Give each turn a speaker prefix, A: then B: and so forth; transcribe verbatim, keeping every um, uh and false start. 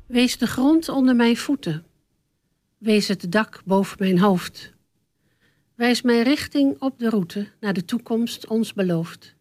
A: Wees de grond onder mijn voeten. Wees het dak boven mijn hoofd. Wijs mij richting op de route naar de toekomst ons beloofd.